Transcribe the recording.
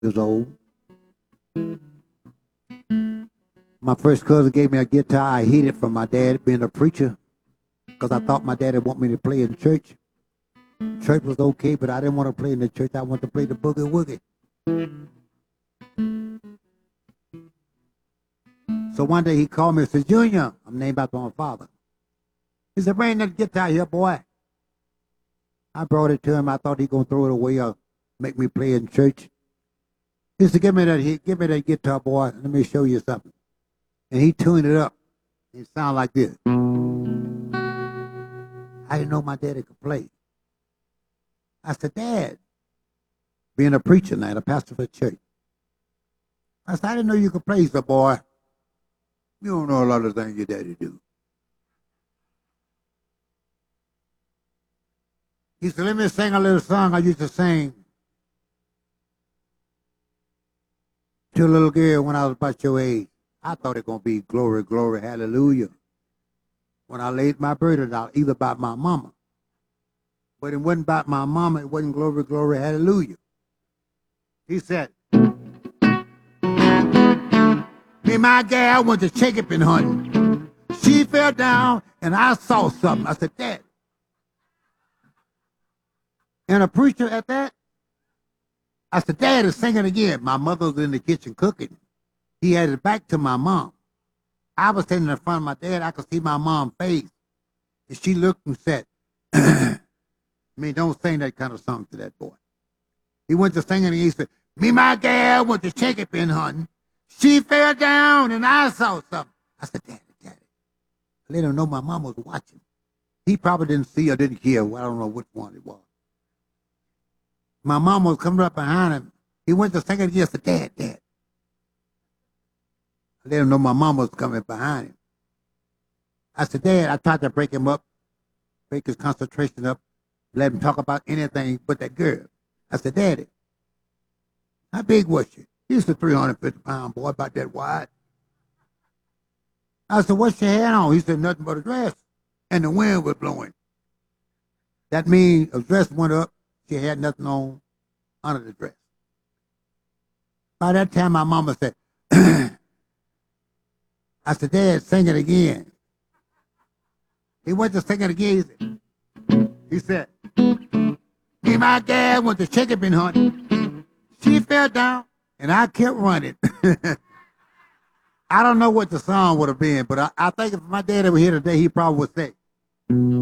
years old. My first cousin gave me a guitar. I hid it from my dad being a preacher because I thought my dad would want me to play in church. Church was okay, but I didn't want to play in the church. I wanted to play the boogie woogie. So one day he called me and said, Junior, I'm named after my father. He said, bring that guitar here, boy. I brought it to him. I thought he going to throw it away or make me play in church. He said, give me that guitar, boy. Let me show you something. And he tuned it up. It sounded like this. I didn't know my daddy could play. I said, Dad, being a preacher now, a pastor for a church. I said, I didn't know you could play. He said, boy, you don't know a lot of things your daddy do. He said, let me sing a little song I used to sing to a little girl when I was about your age. I thought it going to be glory, glory, hallelujah. When I laid my burden out, either about my mama. But it wasn't about my mama. It wasn't glory, glory, hallelujah. He said, me and my gal went to chicken hunting. She fell down and I saw something. I said, Dad. And a preacher at that, I said, Dad is singing again. My mother was in the kitchen cooking. He had his back to my mom. I was standing in front of my dad. I could see my mom's face. And she looked and said, don't sing that kind of song to that boy. He went to singing and he said, me, my gal went to chicken hunting. She fell down and I saw something. I said, Daddy. I let him know my mom was watching. He probably didn't see or didn't hear. Well, I don't know which one it was. My mom was coming up behind him. He went to sing it again. I said, Dad. I let him know my mom was coming behind him. I said, Dad, I tried to break him up, break his concentration up, let him talk about anything but that girl. I said, Daddy, how big was she? He's a 350-pound boy, about that wide. I said, what's she had on? He said, nothing but a dress. And the wind was blowing. That means a dress went up. She had nothing on under the dress. By that time, my mama said, I said, Dad, sing it again. He went to sing it again. He said, me, my gal went to chicken hunting. She fell down, and I kept running. I don't know what the song would have been, but I think if my dad were here today, he probably would say,